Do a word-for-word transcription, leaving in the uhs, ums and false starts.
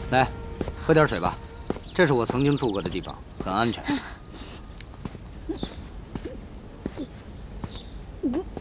来，喝点水吧。这是我曾经住过的地方，很安全。 嗯